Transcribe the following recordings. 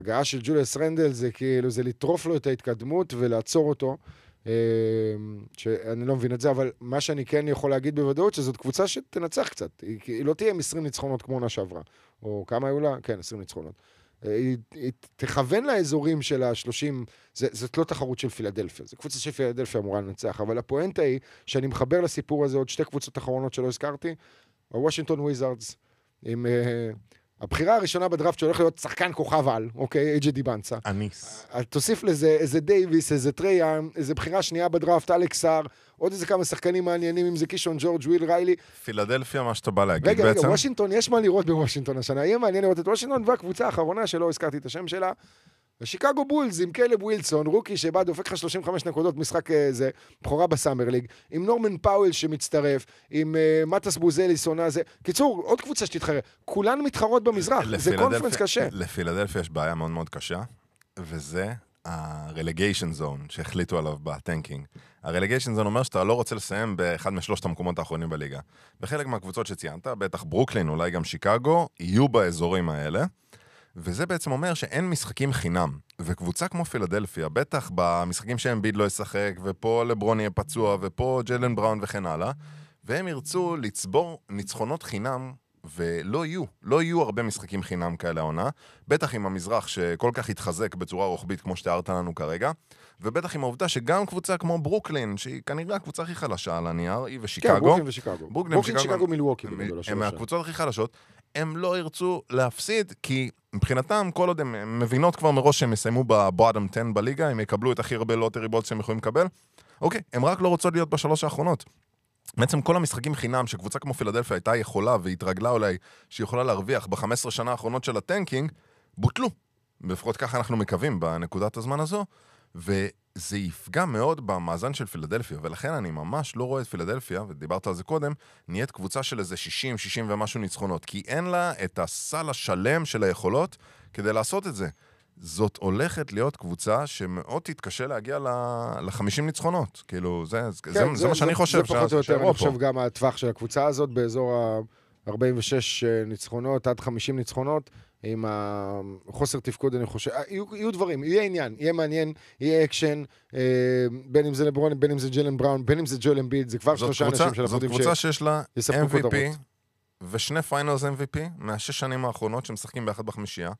הגעה של ג'וליאס רנדל זה כאילו, זה לטרוף לו את ההתקדמות ולעצור אותו, שאני לא מבין את זה, אבל מה שאני כן יכול להגיד בוודאות, שזאת קבוצה שתנצח קצת, היא לא תהיה עם 20 ניצחונות כמו עונה שעברה, או כמה היו לה? כן, 20 ניצחונות. היא תכוון לאזורים של ה-30, זאת לא תחרות של פילדלפיה, זו קבוצה של פילדלפיה אמורה לנצח, אבל הפואנטה היא שאני מחבר לסיפור הזה עוד שתי קבוצות אחרונות שלא הזכרתי, הוושינגטון וויזארדס, עם הבחירה הראשונה בדראפט שהולך להיות שחקן כוכב על, אוקיי, אייג'י דיבנצה. אניס. תוסיף לזה איזה דייביס, איזה טרייאם, איזה בחירה שנייה בדראפט, אלכסר, עוד איזה כמה שחקנים מעניינים, אם זה קישון ג'ורג' וויל ריילי. פילדלפיה, מה שאתה בא להגיד בעצם. רגע, וושינגטון, יש מה לראות בוושינגטון השנה. יהיה מעניין לראות את וושינגטון, והקבוצה האחרונה שלא הזכרתי את השם שלה, השיקגו בולס עם קלב ווילסון, רוקי שבא דופק לך 35 נקודות משחק זה, בחורה בסאמר ליג, עם נורמן פאוול שמצטרף, עם מטס בוזליס עונה זה. קיצור, עוד קבוצה שתתחרה. כולן מתחרות במזרח, זה קונפרנס קשה. לפילדלפיה יש בעיה מאוד מאוד קשה, וזה ה-relegation zone שהחליטו עליו בטנקינג. ה-relegation zone אומר שאתה לא רוצה לסיים באחד משלושת המקומות האחרונים בליגה. בחלק מהקבוצות שציינת, בטח ברוקלין, אולי גם שיקגו, יהיו באזורים האלה. וזה בעצם אומר שאין משחקים חינם, וקבוצה כמו פילדלפיה, בטח במשחקים שאמביד לא ישחק, ופה לברון יהיה פצוע, ופה ג'לן בראון וכן הלאה, והם ירצו לצבור ניצחונות חינם, ולא יהיו הרבה משחקים חינם כאלה העונה, בטח עם המזרח שכל כך התחזק בצורה רוחבית כמו שתיארת לנו כרגע, ובטח עם העובדה שגם קבוצה כמו ברוקלין, שהיא כנראה הקבוצה הכי חלשה על הנייר, היא ושיקגו. כן, ברוקלין ושיקגו. ברוקלין, שיקגו, מילווקי. הם מהקבוצות הכי חלשות, הם לא ירצו להפסיד, כי מבחינתם, כל עוד הם מבינות כבר מראש שהם יסיימו בבוטום 10 בליגה, הם יקבלו את הכי הרבה לוטרי בולס שהם יכולים לקבל, אוקיי, הם רק לא רוצות להיות בשלוש האחרונות. בעצם כל המשחקים חינם שקבוצה כמו פילדלפיה הייתה יכולה והתרגלה אולי שהיא יכולה להרוויח ב-15 שנה האחרונות של הטנקינג, בוטלו. לפחות ככה אנחנו מקווים בנקודת הזמן הזו, וזה יפגע מאוד במאזן של פילדלפיה, ולכן אני ממש לא רואה את פילדלפיה, ודיברת על זה קודם, נהיית קבוצה של איזה 60 ומשהו ניצחונות, כי אין לה את הסל השלם של היכולות כדי לעשות את זה. זאת הולכת להיות קבוצה שמאוד תתקשה להגיע ל-50 ניצחונות. כאילו, זה מה שאני חושב. זה פחות או יותר, אני חושב גם הטווח של הקבוצה הזאת, באזור ה-46 ניצחונות, עד 50 ניצחונות, עם החוסר תפקוד, אני חושב, יהיו דברים, יהיה עניין, יהיה מעניין, יהיה אקשן, בין אם זה לברון, בין אם זה ג'לן בראון, בין אם זה ג'ול אמביד, זה כבר שלושה אנשים של זאת קבוצה שיש לה MVP ושני פיינלס MVP מהשש שנים האחרונות שמשחקים ביחד בחמישייה.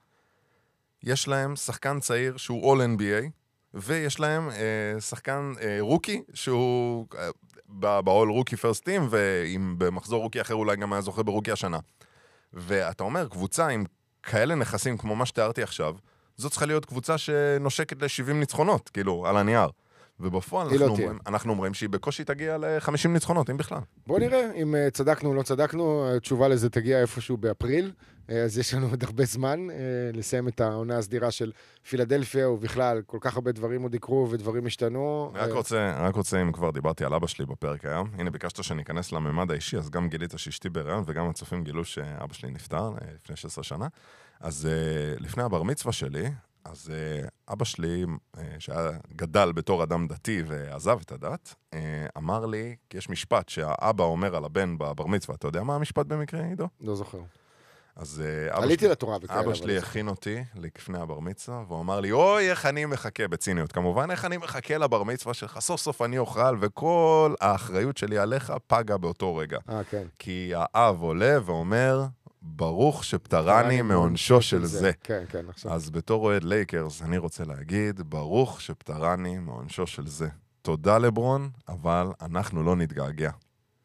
יש להם שחקן צעיר שהוא All-NBA, ויש להם שחקן רוקי, שהוא ב-All Rookie First Team, ואם במחזור רוקי אחר אולי גם היה זוכה ברוקי השנה. ואתה אומר, קבוצה עם כאלה נכסים כמו מה שתיארתי עכשיו, זאת צריכה להיות קבוצה שנושקת ל-70 ניצחונות, כאילו, על הנייר. ובפועל אנחנו אומרים שהיא בקושי תגיע ל-50 ניצחונות, אם בכלל. בוא נראה אם צדקנו או לא צדקנו, התשובה לזה תגיע איפשהו באפריל, אז יש לנו עוד הרבה זמן לסיים את העונה הסדירה של פילדלפיה, ובכלל כל כך הרבה דברים עוד יקרו ודברים השתנו. רק רוצה, אם כבר דיברתי על אבא שלי בפרק היום, הנה ביקשת שאני אכנס לממד האישי, אז גם גילית שאשתי בהיריון, וגם הצופים גילו שאבא שלי נפטר לפני 16 שנה, אז לפני הבר מצווה שלי, אז אבא שלי, שהיה גדל בתור אדם דתי ועזב את הדת, אמר לי, כי יש משפט שהאבא אומר על הבן בבר מצווה, אתה יודע מה המשפט במקרה, עידו? לא זוכר. אז עליתי לתורה וכאלה. אבא שלי הכין אותי לפני הבר מצווה, והוא אמר לי, אוי, איך אני מחכה, בציניות כמובן, איך אני מחכה לבר מצווה שלך, סוף סוף אני אוכל, וכל האחריות שלי עליך פגה באותו רגע. כן. כי האב עולה ואומר, ברוך שפטרני מעונשו של זה. כן, כן, עכשיו. אז בתור אוהד לייקרס, אני רוצה להגיד, ברוך שפטרני מעונשו של זה. תודה לברון, אבל אנחנו לא נתגעגע.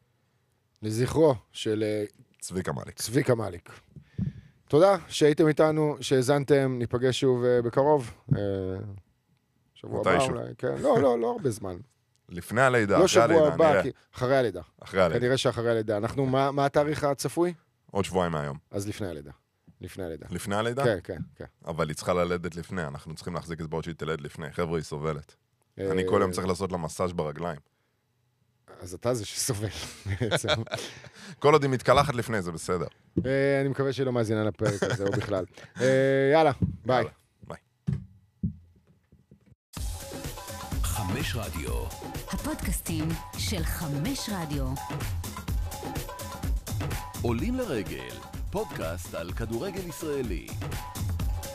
לזכרו של צביקה מאליק. תודה שהייתם איתנו, שהזנתם, ניפגש שוב בקרוב. שבוע הבא אולי, כן. לא הרבה זמן. לפני הלידה, לא שבוע הבא, אחרי הלידה. כנראה שאחרי הלידה. אנחנו, מה התאריך הצפוי? עוד שבועיים מהיום. אז לפני הלידה. לפני הלידה? כן. אבל היא צריכה ללדת לפני, אנחנו צריכים להחזיק את בעוד שהיא תלד לפני. חבר'ה, היא סובלת. אני כל יום צריך לעשות לה מסאז' ברגליים. אז אתה זה שסובל בעצם. כל עוד היא מתקלחת לפני, זה בסדר. אני מקווה שהיא לא מאזינה לפרק הזה, או בכלל. יאללה, ביי. ביי. 5 רדיו. הפודקאסטים של 5 רדיו. עולים לרגל, פודקאסט על כדורגל ישראלי.